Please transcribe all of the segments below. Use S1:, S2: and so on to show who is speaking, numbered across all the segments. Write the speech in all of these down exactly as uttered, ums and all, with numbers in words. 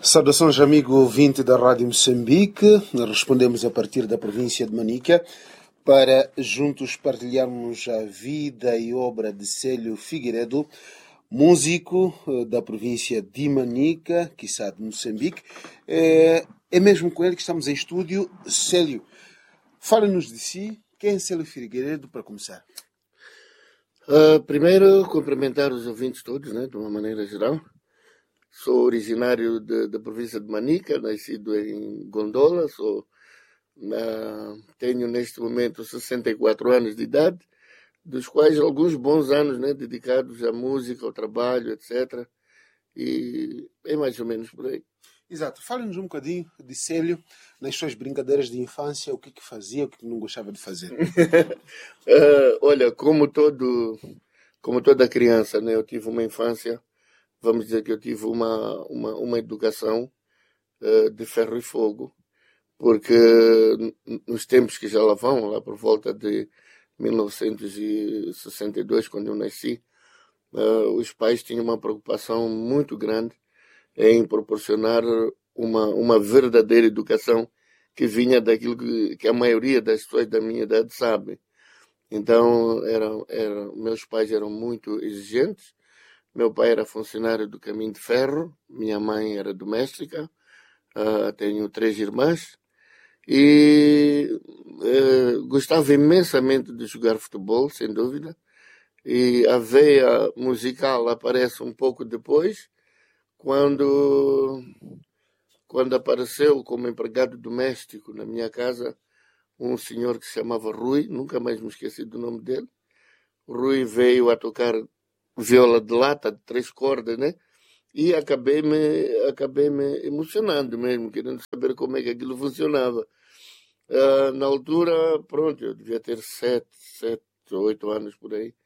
S1: Saudações, amigo ouvinte da Rádio Moçambique. Respondemos a partir da província de Manica para juntos partilharmos a vida e obra de Célio Figueiredo, músico da província de Manica, quiçá de Moçambique. É, é mesmo com ele que estamos em estúdio. Célio, fale-nos de si. Quem é Célio Figueiredo, para começar?
S2: Uh, primeiro, cumprimentar os ouvintes todos, né, de uma maneira geral. Sou originário de, da província de Manica, nascido em Gondola. Sou, uh, tenho neste momento sessenta e quatro anos de idade, dos quais alguns bons anos, né, dedicados à música, ao trabalho, etcétera. E é mais ou menos por aí.
S1: Exato. Fale-nos um bocadinho de Célio, nas suas brincadeiras de infância, o que que fazia, o que não gostava de fazer.
S2: uh, olha, como, todo, como toda criança, né, eu tive uma infância, vamos dizer que eu tive uma, uma, uma educação uh, de ferro e fogo, porque nos tempos que já lá vão, lá por volta de mil novecentos e sessenta e dois, quando eu nasci, uh, os pais tinham uma preocupação muito grande em proporcionar uma, uma verdadeira educação que vinha daquilo que, que a maioria das pessoas da minha idade sabe. Então, eram, eram, meus pais eram muito exigentes. Meu pai era funcionário do Caminho de Ferro, minha mãe era doméstica, uh, tenho três irmãs, e uh, gostava imensamente de jogar futebol, sem dúvida, e a veia musical aparece um pouco depois, quando, quando apareceu como empregado doméstico na minha casa um senhor que se chamava Rui, nunca mais me esqueci do nome dele. O Rui veio a tocar viola de lata, de três cordas, né? E acabei me, acabei me emocionando mesmo, querendo saber como é que aquilo funcionava. Uh, na altura, pronto, eu devia ter sete, sete, oito anos por aí.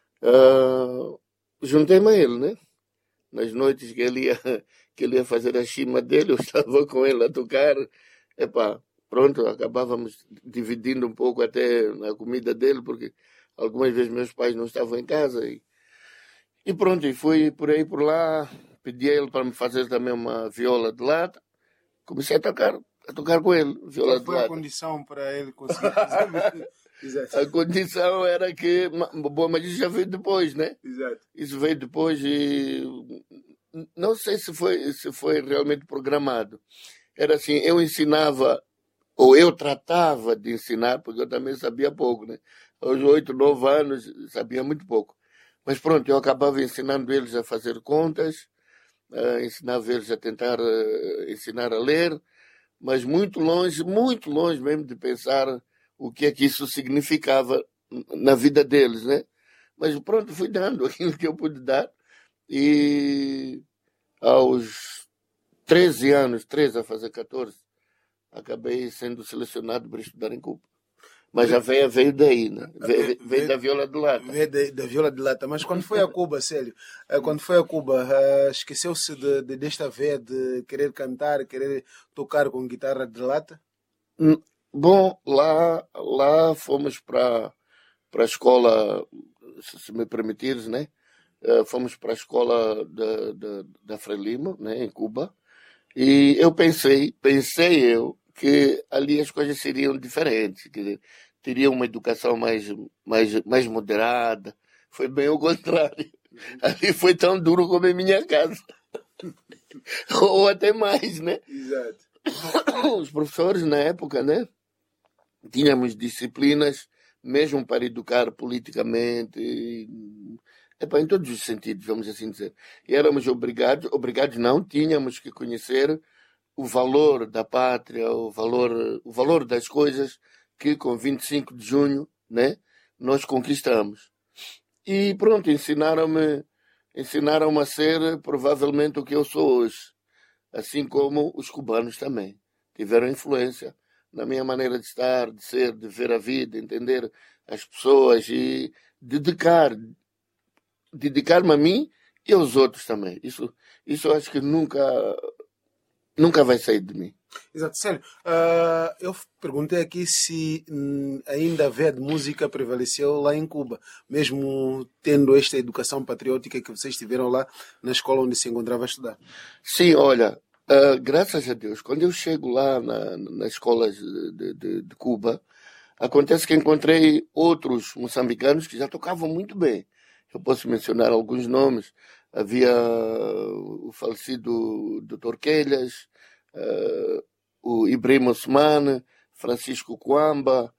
S2: Uh, juntei-me a ele, né? Nas noites que ele ia, que ele ia fazer a chima dele, eu estava com ele a tocar. Epá, pronto, acabávamos dividindo um pouco até na comida dele, porque algumas vezes meus pais não estavam em casa. E, e pronto, e fui por aí por lá, pedi a ele para me fazer também uma viola de lata. Comecei a tocar, a tocar com ele, viola
S1: Qual
S2: de
S1: foi
S2: lata.
S1: a condição para ele conseguir fazer? Exato.
S2: A condição era que... Bom, mas isso já veio depois, né?
S1: Exato.
S2: Isso veio depois e... Não sei se foi, se foi realmente programado. Era assim, eu ensinava, ou eu tratava de ensinar, porque eu também sabia pouco, né? Aos oito, nove anos, sabia muito pouco. Mas pronto, eu acabava ensinando eles a fazer contas, uh, ensinava eles a tentar uh, ensinar a ler, mas muito longe, muito longe mesmo de pensar o que é que isso significava na vida deles, né? Mas pronto, fui dando aquilo que eu pude dar. E aos treze anos, treze a fazer catorze, acabei sendo selecionado para estudar em Cuba. Mas a veia veio daí, né? Veio, veio da viola de lata.
S1: Veio da, da viola de lata. Mas quando foi a Cuba, Célio, quando foi a Cuba, uh, esqueceu-se de, de, desta veia de querer cantar, querer tocar com guitarra de lata?
S2: Bom, lá, lá fomos para a escola, se me permitires, né? Uh, fomos para a escola da, da, da Frelimo, né? Em Cuba. E eu pensei, pensei eu, que ali as coisas seriam diferentes, quer dizer, teria uma educação mais, mais, mais moderada. Foi bem o contrário. Ali foi tão duro como em minha casa. Ou até mais, né?
S1: Exato.
S2: Os professores na época, né? Tínhamos disciplinas, mesmo para educar politicamente, e, epa, em todos os sentidos, vamos assim dizer. E éramos obrigados, obrigados não, tínhamos que conhecer o valor da pátria, o valor, o valor das coisas que com vinte e cinco de junho, né, nós conquistamos. E pronto, ensinaram-me, ensinaram-me a ser provavelmente o que eu sou hoje, assim como os cubanos também tiveram influência na minha maneira de estar, de ser, de ver a vida, entender as pessoas e dedicar, dedicar-me a mim e aos outros também. Isso, isso eu acho que nunca Nunca vai sair de mim.
S1: Exato, sério. Uh, eu perguntei aqui se hum, ainda a veia de música prevaleceu lá em Cuba, mesmo tendo esta educação patriótica que vocês tiveram lá na escola onde se encontrava a estudar.
S2: Sim, olha, uh, graças a Deus, quando eu chego lá na, nas escolas de, de, de Cuba, acontece que encontrei outros moçambicanos que já tocavam muito bem. Eu posso mencionar alguns nomes. Havia o falecido doutor Quelhas, uh, o Ibrahim Osman, Francisco Coamba,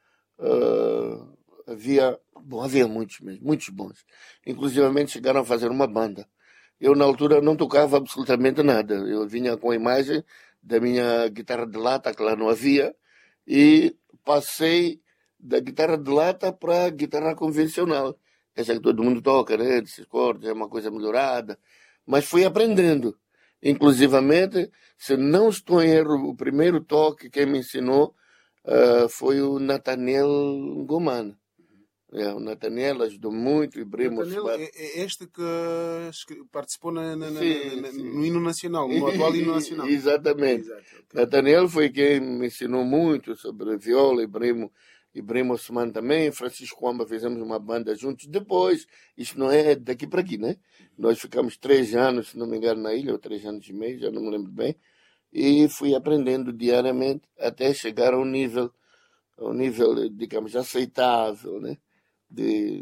S2: uh, havia, bom, havia muitos mesmo, muitos bons. Inclusivamente chegaram a fazer uma banda. Eu, na altura, não tocava absolutamente nada. Eu vinha com a imagem da minha guitarra de lata, que lá não havia, e passei da guitarra de lata para a guitarra convencional. Essa que todo mundo toca, né? Esses cordas, é uma coisa melhorada. Mas fui aprendendo. Inclusivamente, se não estou em erro, o primeiro toque que me ensinou uh, foi o Nathaniel Goman. É, o Nathaniel ajudou muito, o Ibrahim
S1: Nathaniel é, é este que participou na, na, na, sim, na, sim. no hino nacional, no atual hino nacional.
S2: Exatamente. Exato, okay. Nathaniel foi quem me ensinou muito sobre viola, Ibrahim, Ibrahim Osman também, Francisco Coamba, fizemos uma banda juntos. Depois, isso não é daqui para aqui, né? Nós ficamos três anos, se não me engano, na ilha, ou três anos e meio, já não me lembro bem, e fui aprendendo diariamente até chegar ao nível, ao nível, digamos, aceitável, né? De,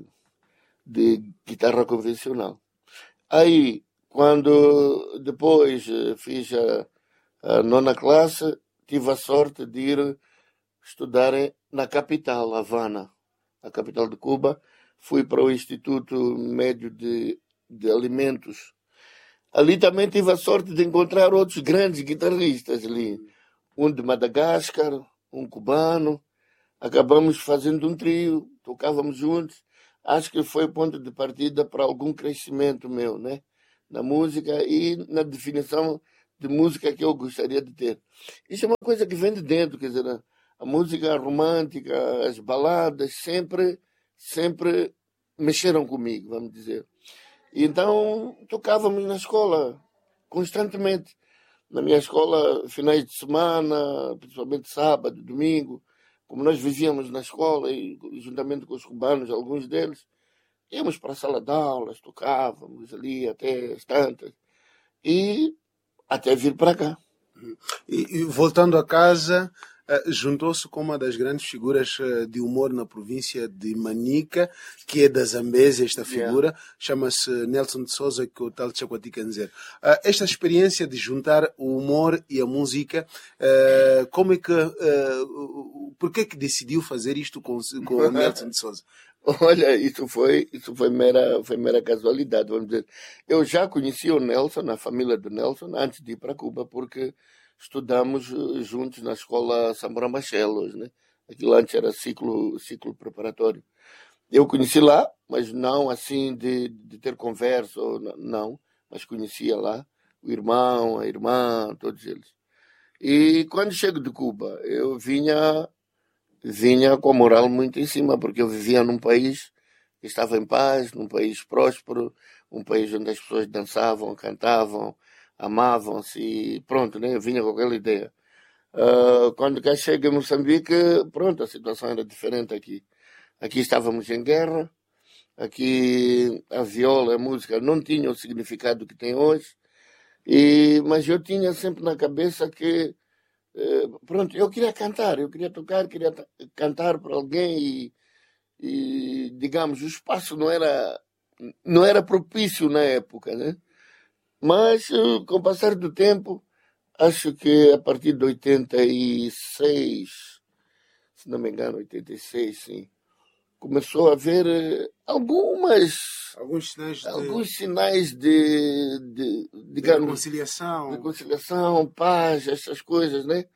S2: de guitarra convencional. Aí, quando depois fiz a, a nona classe, tive a sorte de ir estudar na capital, Havana, a capital de Cuba. Fui para o Instituto Médio de, de Alimentos. Ali também tive a sorte de encontrar outros grandes guitarristas ali. Um de Madagascar, um cubano. Acabamos fazendo um trio, tocávamos juntos. Acho que foi o ponto de partida para algum crescimento meu, né? Na música e na definição de música que eu gostaria de ter. Isso é uma coisa que vem de dentro, quer dizer, a música romântica, as baladas, sempre, sempre mexeram comigo, vamos dizer. E então, tocávamos na escola, constantemente. Na minha escola, finais de semana, principalmente sábado, domingo, como nós vivíamos na escola, e juntamente com os cubanos, alguns deles, íamos para a sala de aulas, tocávamos ali até as tantas, e até vir para cá.
S1: E, e voltando a casa, uh, juntou-se com uma das grandes figuras uh, de humor na província de Manica, que é da Zambésia, esta figura, yeah. Chama-se Nelson de Souza, que o tal Chakwati quer dizer. Uh, esta experiência de juntar o humor e a música, uh, como é que, uh, por que é que decidiu fazer isto com, com o Nelson de Souza?
S2: Olha, isso foi, isso foi mera, foi mera casualidade, vamos dizer. Eu já conhecia o Nelson, a família do Nelson, antes de ir para Cuba, porque estudamos juntos na escola Sambora Machelos, né? Aquilo antes era ciclo, ciclo preparatório. Eu conheci lá, mas não assim de, de ter conversa, não, mas conhecia lá o irmão, a irmã, todos eles. E quando chego de Cuba, eu vinha... vinha com a moral muito em cima, porque eu vivia num país que estava em paz, num país próspero, um país onde as pessoas dançavam, cantavam, amavam-se e pronto, né? Eu vinha com aquela ideia. Uh, quando cá chega em Moçambique, pronto, a situação era diferente aqui. Aqui estávamos em guerra, aqui a viola, a música não tinham o significado que tem hoje, e, mas eu tinha sempre na cabeça que pronto, eu queria cantar, eu queria tocar, queria cantar para alguém e, e, digamos, o espaço não era, não era propício na época, né? Mas, com o passar do tempo, acho que a partir de oitenta e seis, se não me engano, oitenta e seis, sim, começou a haver algumas...
S1: Alguns sinais de...
S2: Alguns sinais de, de, digamos,
S1: de reconciliação.
S2: De reconciliação, paz, essas coisas, né?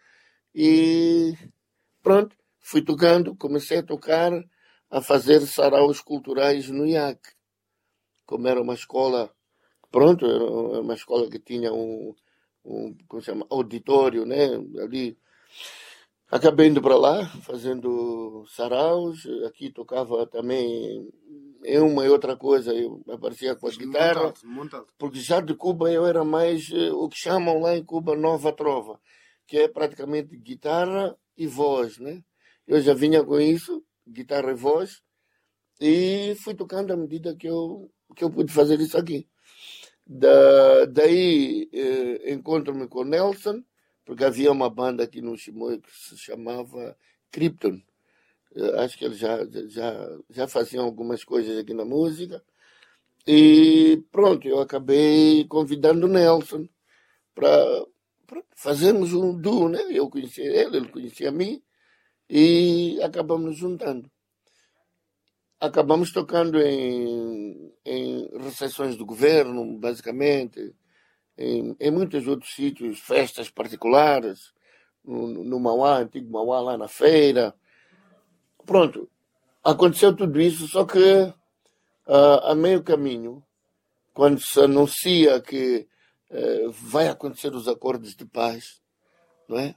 S2: E pronto, fui tocando, comecei a tocar, a fazer saraus culturais no I A C. Como era uma escola, pronto, era uma escola que tinha um, um como se chama, auditório, né? Ali. Acabei indo para lá, fazendo saraus. Aqui tocava também em uma e outra coisa. Eu aparecia com a guitarra.
S1: Montado, montado.
S2: Porque já de Cuba eu era mais o que chamam lá em Cuba nova trova, que é praticamente guitarra e voz, né? Eu já vinha com isso, guitarra e voz, e fui tocando à medida que eu, que eu pude fazer isso aqui. Da, daí eh, encontro-me com o Nelson, porque havia uma banda aqui no Chimoio que se chamava Krypton. Eu acho que eles já, já, já faziam algumas coisas aqui na música. E pronto, eu acabei convidando o Nelson para fazermos um duo, né? Eu conhecia ele, ele conhecia a mim, e acabamos nos juntando. Acabamos tocando em, em recepções do governo, basicamente, em, em muitos outros sítios, festas particulares, no, no Mauá, antigo Mauá, lá na feira. Pronto, aconteceu tudo isso, só que uh, a meio caminho, quando se anuncia que uh, vai acontecer os acordos de paz, não é?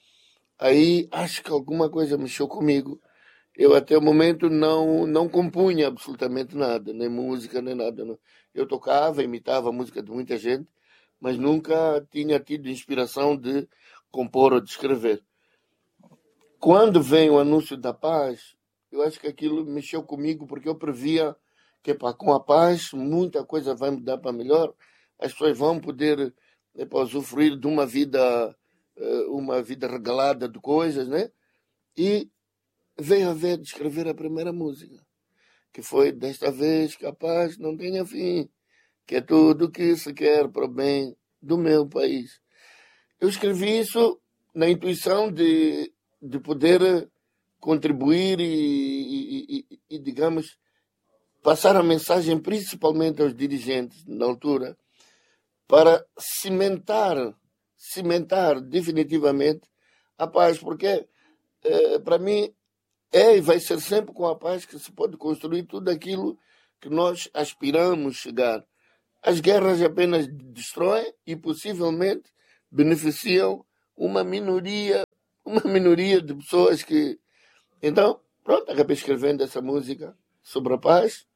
S2: Aí acho que alguma coisa mexeu comigo. Eu até o momento não, não compunha absolutamente nada, nem música, nem nada. Não. Eu tocava, imitava a música de muita gente, mas nunca tinha tido inspiração de compor ou de escrever. Quando vem o anúncio da paz, eu acho que aquilo mexeu comigo, porque eu previa que epá, com a paz muita coisa vai mudar para melhor, as pessoas vão poder epá, usufruir de uma vida, uma vida regalada de coisas, né? E veio a ver de escrever a primeira música, que foi Desta Vez que a paz não tenha fim, que é tudo que se quer para o bem do meu país. Eu escrevi isso na intuição de, de poder contribuir e, e, e, e, digamos, passar a mensagem principalmente aos dirigentes na altura, para cimentar, cimentar definitivamente a paz, porque eh, para mim é e vai ser sempre com a paz que se pode construir tudo aquilo que nós aspiramos chegar. As guerras apenas destroem e possivelmente beneficiam uma minoria, uma minoria de pessoas que... Então, pronto, acabei escrevendo essa música sobre a paz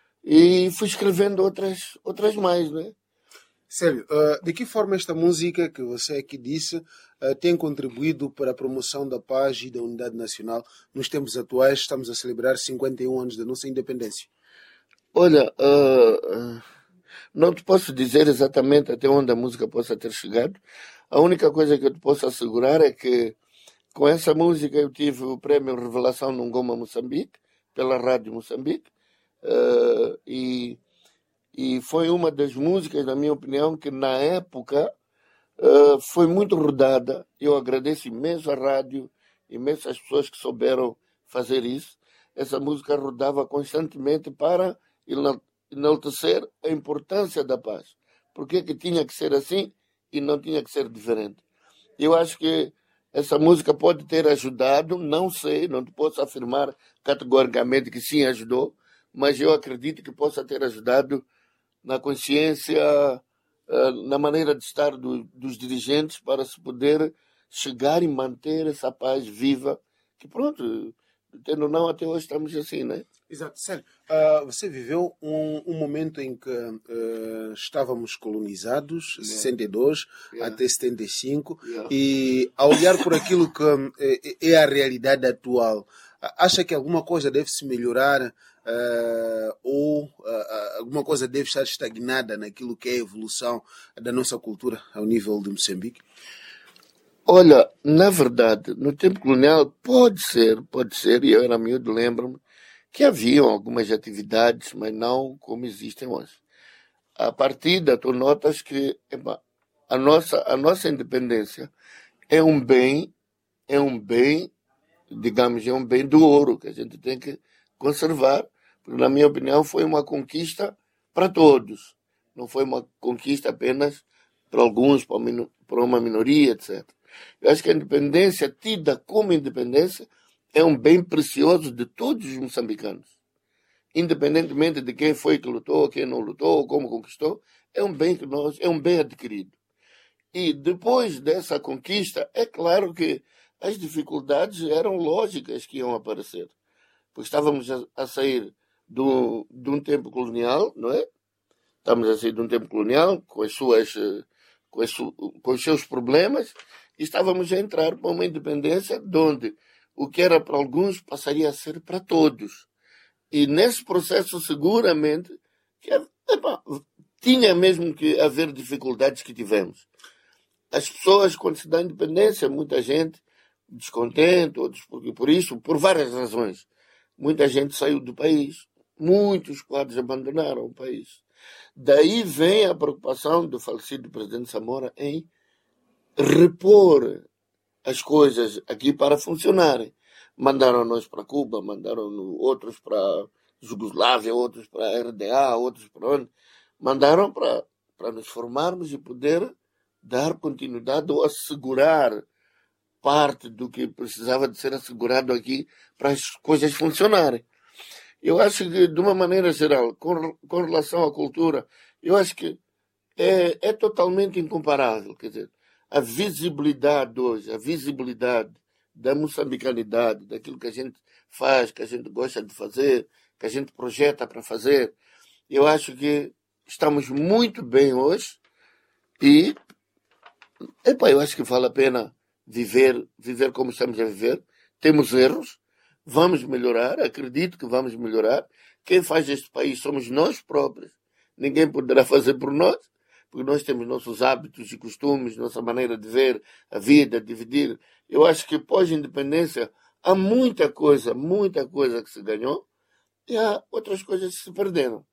S2: e fui escrevendo outras, outras mais, né?
S1: Célio, uh, de que forma esta música que você aqui disse uh, tem contribuído para a promoção da paz e da unidade nacional nos tempos atuais? Estamos a celebrar cinquenta e um anos da nossa independência.
S2: Olha, uh, uh, não te posso dizer exatamente até onde a música possa ter chegado. A única coisa que eu te posso assegurar é que com essa música eu tive o prémio Revelação no Ngoma Moçambique, pela Rádio Moçambique, uh, e E foi uma das músicas, na minha opinião, que na época uh, foi muito rodada. Eu agradeço imenso à rádio, imenso às pessoas que souberam fazer isso. Essa música rodava constantemente para enaltecer a importância da paz. Por que que tinha que ser assim e não tinha que ser diferente? Eu acho que essa música pode ter ajudado, não sei, não te posso afirmar categoricamente que sim ajudou, mas eu acredito que possa ter ajudado na consciência, na maneira de estar do, dos dirigentes para se poder chegar e manter essa paz viva, que pronto, tendo ou não, até hoje estamos assim, né?
S1: Exato. Sério, uh, você viveu um, um momento em que uh, estávamos colonizados, yeah. sessenta e dois yeah. até setenta e cinco, yeah. e ao olhar por aquilo que é, é a realidade atual, acha que alguma coisa deve se melhorar uh, ou uh, alguma coisa deve estar estagnada naquilo que é a evolução da nossa cultura ao nível de Moçambique?
S2: Olha, na verdade, no tempo colonial pode ser, pode ser, e eu era miúdo, lembro-me, que haviam algumas atividades, mas não como existem hoje. A partida, tu notas que epa, a, nossa, a nossa independência é um bem, é um bem, digamos, é um bem do ouro que a gente tem que conservar, porque, na minha opinião, foi uma conquista para todos. Não foi uma conquista apenas para alguns, para uma minoria, etcétera. Eu acho que a independência, tida como independência, é um bem precioso de todos os moçambicanos. Independentemente de quem foi que lutou, quem não lutou, como conquistou, é um bem que nós, é um bem adquirido. E depois dessa conquista, é claro que as dificuldades eram lógicas que iam aparecer. Porque estávamos a, a sair do, de um tempo colonial, não é? Estamos a sair de um tempo colonial com as suas, com, as, com os seus problemas, e estávamos a entrar para uma independência onde o que era para alguns passaria a ser para todos. E nesse processo, seguramente, que, epa, tinha mesmo que haver dificuldades que tivemos. As pessoas, quando se dá independência, muita gente descontente, outros por, por isso, por várias razões. Muita gente saiu do país. Muitos quadros abandonaram o país. Daí vem a preocupação do falecido presidente Samora em repor as coisas aqui para funcionarem. Mandaram-nos para Cuba, mandaram outros para Jugoslávia, outros para a R D A, outros para onde. Mandaram para, para nos formarmos e poder dar continuidade ou assegurar parte do que precisava de ser assegurado aqui para as coisas funcionarem. Eu acho que, de uma maneira geral, com, com relação à cultura, eu acho que é, é totalmente incomparável. Quer dizer, a visibilidade hoje, a visibilidade da moçambicanidade, daquilo que a gente faz, que a gente gosta de fazer, que a gente projeta para fazer, eu acho que estamos muito bem hoje e epa, eu acho que vale a pena viver, viver como estamos a viver. Temos erros, vamos melhorar, acredito que vamos melhorar. Quem faz este país somos nós próprios. Ninguém poderá fazer por nós, porque nós temos nossos hábitos e costumes, nossa maneira de ver a vida, dividir. Eu acho que pós-independência há muita coisa, muita coisa que se ganhou e há outras coisas que se perderam.